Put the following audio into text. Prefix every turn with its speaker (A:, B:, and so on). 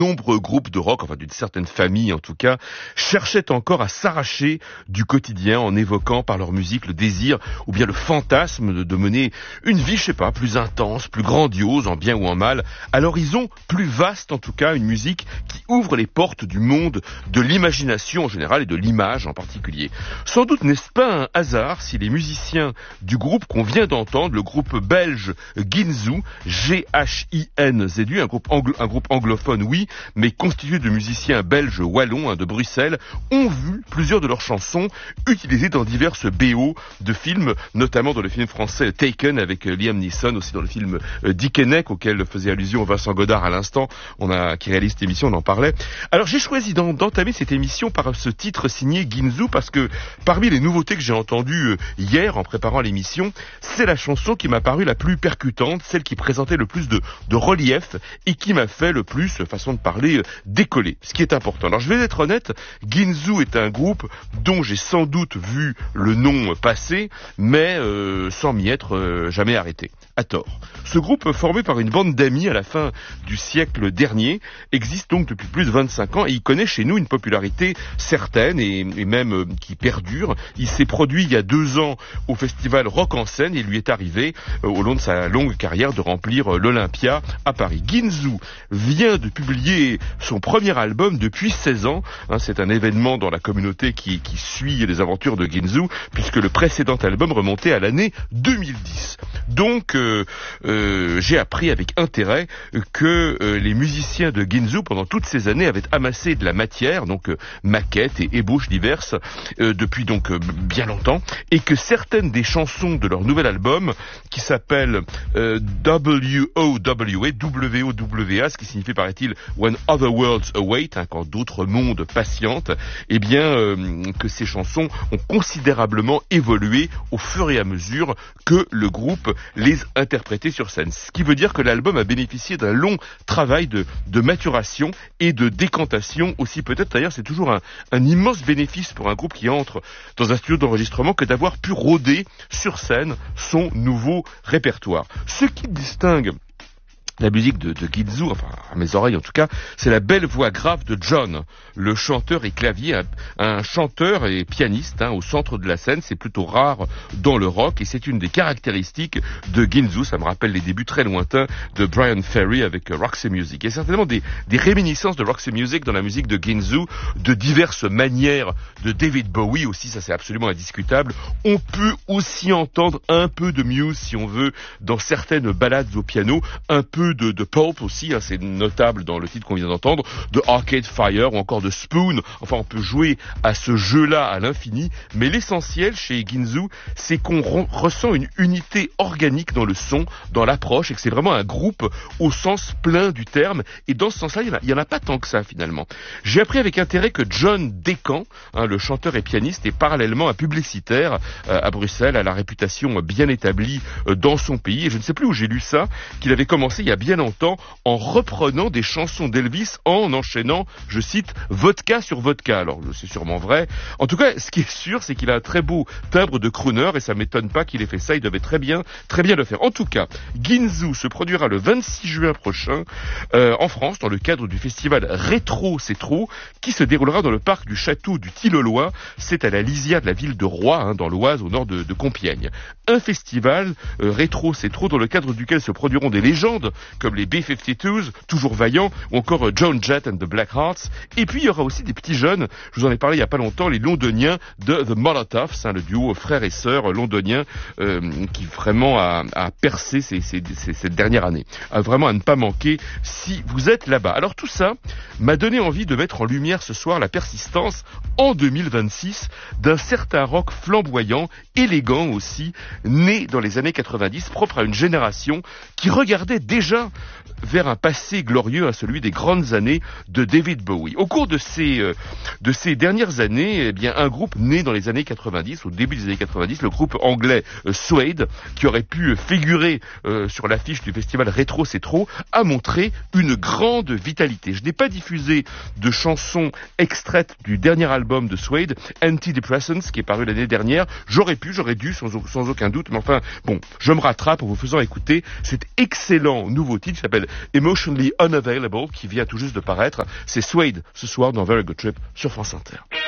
A: nombreux groupes de rock, enfin d'une certaine famille en tout cas, cherchaient encore à s'arracher du quotidien en évoquant par leur musique le désir ou bien le fantasme de mener une vie, je sais pas, plus intense, plus grandiose, en bien ou en mal, à l'horizon plus vaste en tout cas, une musique qui ouvre les portes du monde de l'imagination en général et de l'image en particulier. Sans doute n'est-ce pas un hasard si les musiciens du groupe qu'on vient d'entendre, le groupe belge Ginzu, G-H-I-N-Z-U, un groupe anglophone, oui, mais constitué de musiciens belges wallons de Bruxelles, ont vu plusieurs de leurs chansons utilisées dans diverses BO de films, notamment dans le film français Taken avec Liam Neeson, aussi dans le film Dickeneck auquel faisait allusion Vincent Godard à l'instant, qui réalise cette émission, on en parlait. Alors j'ai choisi d'entamer cette émission par ce titre signé Ginzu parce que parmi les nouveautés que j'ai entendues hier en préparant l'émission, c'est la chanson qui m'a paru la plus percutante, celle qui présentait le plus de relief et qui m'a fait le plus, façon de parler, décoller, ce qui est important. Alors je vais être honnête, Ginzu est un groupe dont j'ai sans doute vu le nom passer, mais sans m'y être jamais arrêté. À tort. Ce groupe, formé par une bande d'amis à la fin du siècle dernier, existe donc depuis plus de 25 ans et il connaît chez nous une popularité certaine et même qui perdure. Il s'est produit il y a 2 ans au festival Rock en Seine et il lui est arrivé, au long de sa longue carrière, de remplir l'Olympia à Paris. Ginzu vient de publier son premier album depuis 16 ans. C'est un événement dans la communauté qui suit les aventures de Ginzu, puisque le précédent album remontait à l'année 2010. Donc, j'ai appris avec intérêt que les musiciens de Ginzu, pendant toutes ces années, avaient amassé de la matière, donc maquettes et ébauches diverses, depuis donc bien longtemps, et que certaines des chansons de leur nouvel album, qui s'appelle WOWA, ce qui signifie, paraît-il, When Other Worlds Await, quand d'autres mondes patientent, eh bien, que ces chansons ont considérablement évolué au fur et à mesure que le groupe les interprétait sur scène. Ce qui veut dire que l'album a bénéficié d'un long travail de maturation et de décantation aussi. Peut-être d'ailleurs c'est toujours un immense bénéfice pour un groupe qui entre dans un studio d'enregistrement que d'avoir pu rôder sur scène son nouveau répertoire. Ce qui distingue la musique de Ginzu, enfin à mes oreilles en tout cas, c'est la belle voix grave de John, le chanteur et clavier, un chanteur et pianiste au centre de la scène. C'est plutôt rare dans le rock et c'est une des caractéristiques de Ginzu. Ça me rappelle les débuts très lointains de Brian Ferry avec Roxy Music. Il y a certainement des réminiscences de Roxy Music dans la musique de Ginzu, de diverses manières de David Bowie aussi, ça c'est absolument indiscutable. On peut aussi entendre un peu de Muse si on veut dans certaines ballades au piano, un peu de Pulp aussi, c'est notable dans le titre qu'on vient d'entendre, de Arcade Fire ou encore de Spoon. Enfin, on peut jouer à ce jeu-là à l'infini, mais l'essentiel chez Ginzu, c'est qu'on ressent une unité organique dans le son, dans l'approche, et que c'est vraiment un groupe au sens plein du terme. Et dans ce sens-là, il y en a pas tant que ça finalement. J'ai appris avec intérêt que John Decan, le chanteur et pianiste, est parallèlement un publicitaire à Bruxelles, à la réputation bien établie dans son pays. Et je ne sais plus où j'ai lu ça, qu'il avait commencé il y a bien longtemps en reprenant des chansons d'Elvis en enchaînant, je cite, vodka sur vodka. Alors c'est sûrement vrai. En tout cas, ce qui est sûr, c'est qu'il a un très beau timbre de crooner et ça m'étonne pas qu'il ait fait ça. Il devait très bien le faire. En tout cas, Ginzu se produira le 26 juin prochain en France dans le cadre du festival Rétro C'est Trop qui se déroulera dans le parc du château du Tilloloy. C'est à la lisière de la ville de Roye, dans l'Oise, au nord de Compiègne. Un festival Rétro C'est Trop dans le cadre duquel se produiront des légendes comme les B-52s, toujours vaillants, ou encore Joan Jett and the Blackhearts. Et puis il y aura aussi des petits jeunes, je vous en ai parlé il y a pas longtemps, les londoniens de The Molotovs, le duo frères et sœurs londoniens qui vraiment a percé cette dernière année. Vraiment à ne pas manquer si vous êtes là-bas. Alors tout ça m'a donné envie de mettre en lumière ce soir la persistance en 2026 d'un certain rock flamboyant, élégant aussi, né dans les années 90, propre à une génération qui regardait déjà vers un passé glorieux, à celui des grandes années de David Bowie. Au cours de ces dernières années, eh bien, un groupe né dans les années 90, au début des années 90, le groupe anglais Suede, qui aurait pu figurer sur l'affiche du festival Rétro C'est Trop, a montré une grande vitalité. Je n'ai pas diffusé de chansons extraites du dernier album de Suede, Antidepressants, qui est paru l'année dernière. J'aurais dû, sans aucun doute, mais enfin, bon, je me rattrape en vous faisant écouter cet excellent nouveau nouveau titre qui s'appelle Emotionally Unavailable, qui vient tout juste de paraître. C'est Suede ce soir dans Very Good Trip sur France Inter.